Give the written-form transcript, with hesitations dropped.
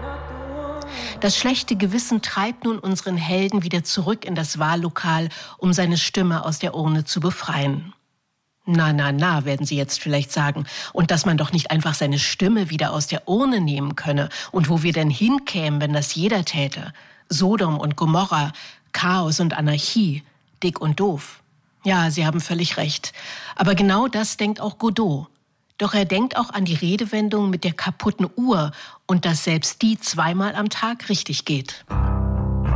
Das schlechte Gewissen treibt nun unseren Helden wieder zurück in das Wahllokal, um seine Stimme aus der Urne zu befreien. Na, werden Sie jetzt vielleicht sagen. Und dass man doch nicht einfach seine Stimme wieder aus der Urne nehmen könne. Und wo wir denn hinkämen, wenn das jeder täte? Sodom und Gomorra, Chaos und Anarchie, dick und doof. Ja, Sie haben völlig recht. Aber genau das denkt auch Godot. Doch er denkt auch an die Redewendung mit der kaputten Uhr und dass selbst die zweimal am Tag richtig geht.